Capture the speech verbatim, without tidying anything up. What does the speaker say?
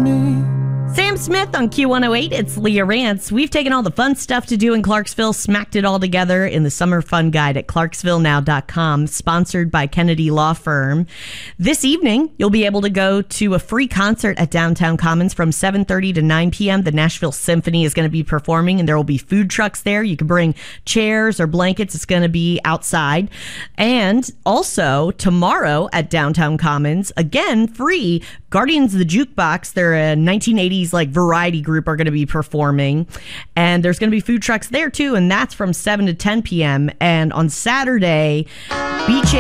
me. Sam Smith on Q one oh eight. It's Leah Rance. We've taken all the fun stuff to do in Clarksville, smacked it all together in the Summer Fun Guide at clarksville now dot com, sponsored by Kennedy Law Firm. This evening, you'll be able to go to a free concert at Downtown Commons from seven thirty to nine p.m. The Nashville Symphony is going to be performing, and there will be food trucks there. You can bring chairs or blankets. It's going to be outside. And also, tomorrow at Downtown Commons, again, free, Guardians of the Jukebox, they're a nineteen eighties like variety group, are going to be performing, and there's going to be food trucks there too, and that's from seven to ten p.m. And on Saturday, Beach